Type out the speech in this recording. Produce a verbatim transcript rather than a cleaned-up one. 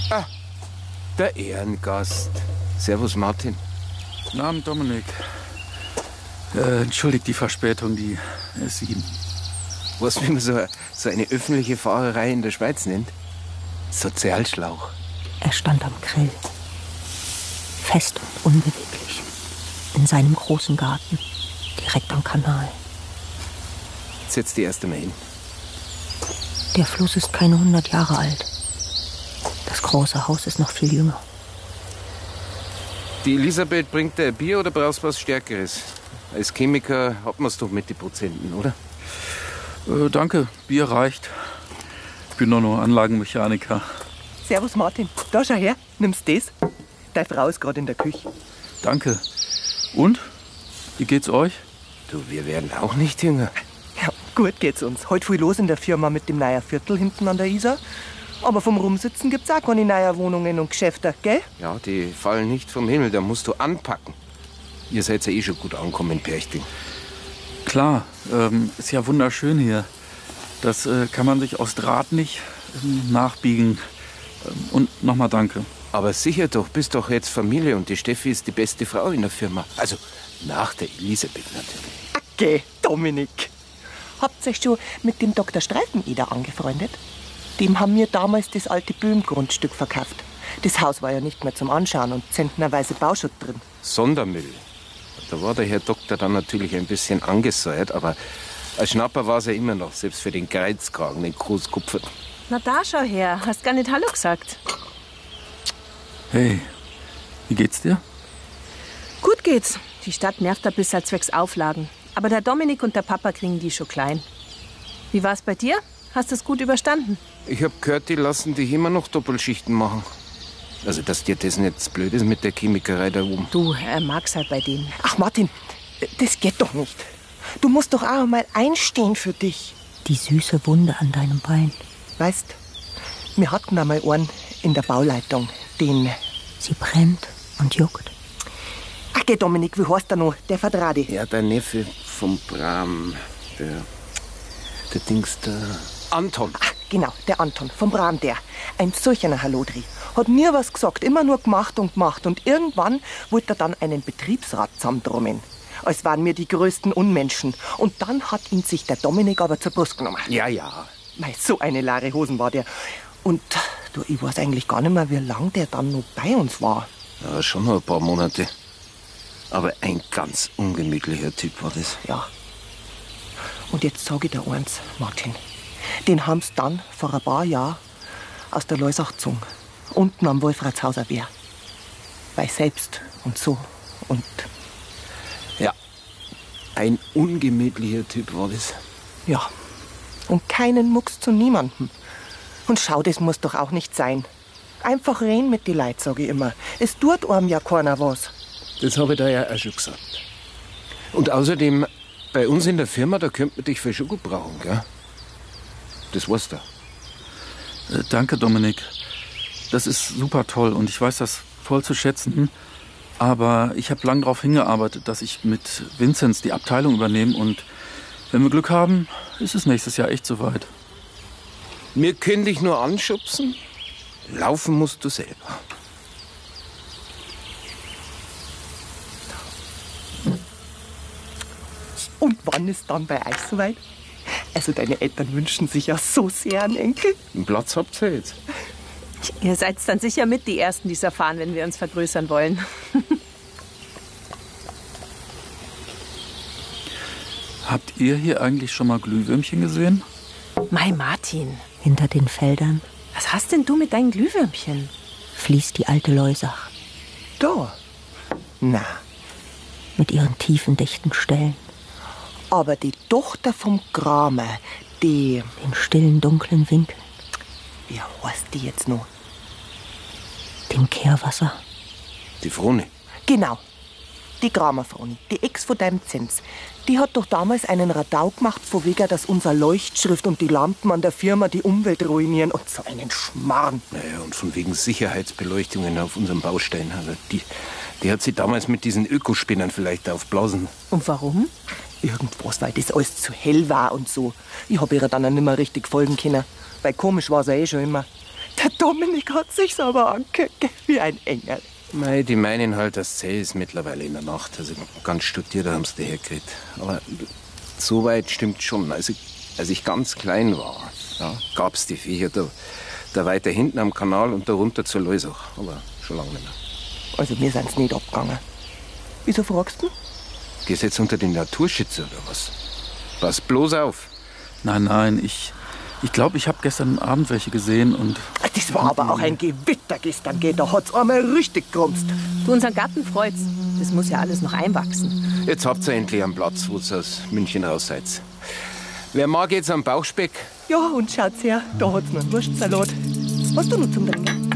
Ah, der Ehrengast. Servus, Martin. Guten Abend, Dominik. Äh, entschuldigt die Verspätung, die S sieben. Was, wie man so, so eine öffentliche Fahrerei in der Schweiz nennt? Sozialschlauch. Er stand am Grill. Fest und unbeweglich. In seinem großen Garten. Direkt am Kanal. Setz dich erst einmal hin. Der Fluss ist keine hundert Jahre alt. Das große Haus ist noch viel jünger. Die Elisabeth bringt dir ein Bier oder brauchst du was Stärkeres? Als Chemiker hat man es doch mit den Prozenten, oder? Äh, danke, Bier reicht. Ich bin doch nur Anlagenmechaniker. Servus, Martin. Da, schau her. Nimmst das? Deine Frau ist gerade in der Küche. Danke. Und? Wie geht's euch? Du, wir werden auch nicht jünger. Ja, gut geht's uns. Heute viel los in der Firma mit dem neuen Viertel hinten an der Isar. Aber vom Rumsitzen gibt's auch keine neuen Wohnungen und Geschäfte, gell? Ja, die fallen nicht vom Himmel, da musst du anpacken. Ihr seid ja eh schon gut angekommen in Perchting. Klar, ähm, ist ja wunderschön hier. Das äh, kann man sich aus Draht nicht ähm, nachbiegen. Ähm, und nochmal danke. Aber sicher doch, bist doch jetzt Familie und die Steffi ist die beste Frau in der Firma. Also nach der Elisabeth natürlich. Okay, Dominik. Habt ihr euch schon mit dem Doktor Streifeneder angefreundet? Dem haben wir damals das alte Böhm-Grundstück verkauft. Das Haus war ja nicht mehr zum Anschauen und zentnerweise Bauschutt drin. Sondermüll. Da war der Herr Doktor dann natürlich ein bisschen angesäuert, aber als Schnapper war es ja immer noch, selbst für den Kreuzkragen, den Großkupfer. Na da, schau her, hast gar nicht Hallo gesagt. Hey, wie geht's dir? Gut geht's. Die Stadt nervt ein bisschen zwecks Auflagen. Aber der Dominik und der Papa kriegen die schon klein. Wie war's bei dir? Hast du es gut überstanden? Ich hab gehört, die lassen dich immer noch Doppelschichten machen. Also, dass dir das nicht blöd ist mit der Chemikerei da oben. Du, er mag's halt bei denen. Ach, Martin, das geht doch nicht. Du musst doch auch mal einstehen für dich. Die süße Wunde an deinem Bein. Weißt, wir hatten einmal einen in der Bauleitung, den... Sie brennt und juckt. Ach, geh, Dominik, wie heißt der noch? Der Vertrade. Ja, der Neffe vom Bram. Der... Der Dings, der... Anton. Ach, genau, der Anton, vom Bram, der. Ein solcher Hallodri. Hat nie was gesagt, immer nur gemacht und gemacht. Und irgendwann wollte er dann einen Betriebsrat zusammendrummen. Als waren wir die größten Unmenschen. Und dann hat ihn sich der Dominik aber zur Brust genommen. Ja, ja. Mei, so eine leere Hosen war der. Und du, ich weiß eigentlich gar nicht mehr, wie lang der dann noch bei uns war. Ja, schon noch ein paar Monate. Aber ein ganz ungemütlicher Typ war das. Ja. Und jetzt sag ich dir eins, Martin. Den haben's dann vor ein paar Jahren aus der Leusach gezogen. Unten am Wolfratshauser Wehr. Bei selbst und so. Und ja, ein ungemütlicher Typ war das. Ja. Und keinen Mucks zu niemandem. Und schau, das muss doch auch nicht sein. Einfach reden mit die Leuten, sag ich immer. Es tut einem ja keiner was. Das habe ich da ja auch schon gesagt. Und außerdem, bei uns in der Firma, da könnte man dich für schon gut brauchen, gell? Das weißt du. Äh, danke, Dominik. Das ist super toll und ich weiß das voll zu schätzen. Aber ich habe lang darauf hingearbeitet, dass ich mit Vinzenz die Abteilung übernehme. Und wenn wir Glück haben, ist es nächstes Jahr echt soweit. Wir können dich nur anschubsen. Laufen musst du selber. Und wann ist dann bei euch soweit? Also deine Eltern wünschen sich ja so sehr einen Enkel. Einen Platz habt ihr jetzt. Ihr seid dann sicher mit die Ersten, die es erfahren, wenn wir uns vergrößern wollen. Habt ihr hier eigentlich schon mal Glühwürmchen gesehen? Mei, Martin. Hinter den Feldern Was hast denn du mit deinen Glühwürmchen? fließt die alte Leusach. Da? Na, Mit ihren tiefen, dichten Stellen. aber die Tochter vom Kramer, die... Den stillen, dunklen Winkeln. Wie heißt die jetzt noch? Dem Kehrwasser. Die Frone. Genau, die Kramerfroni, die Ex von deinem Zenz. Die hat doch damals einen Radau gemacht, von wegen, dass unser Leuchtschrift und die Lampen an der Firma die Umwelt ruinieren und so einen Schmarrn. Naja, und von wegen Sicherheitsbeleuchtungen auf unserem Baustein. Also die, die hat sie damals mit diesen Ökospinnern vielleicht aufblasen. Und warum? Irgendwas, weil das alles zu hell war und so. Ich hab ihr dann auch nicht mehr richtig folgen können. Weil komisch war sie eh schon immer. Der Dominik hat sich's aber angehört, wie ein Engel. Mei, die meinen halt, das Zell ist mittlerweile in der Nacht. Also ganz studiert haben sie die hergekriegt. Aber so weit stimmt schon. Also, als ich ganz klein war, ja, gab's die Viecher da, da weiter hinten am Kanal und da runter zur Leusach. Aber schon lange nicht mehr. Also mir sind's nicht abgegangen. Wieso fragst du? Gehst jetzt unter den Naturschützer oder was? Pass bloß auf. Nein, nein, ich, ich glaube, ich habe gestern Abend welche gesehen und... Das war aber auch ein Gewitter gestern, geht. Da hat's einmal richtig gerumst. Du, unseren Garten freut's. Das muss ja alles noch einwachsen. Jetzt habt ihr endlich einen Platz, wo ihr aus München raus seid. Wer mag jetzt am Bauchspeck? Ja, und schaut's her, da hat's noch einen Wurstsalat. Hast du noch zum Trinken?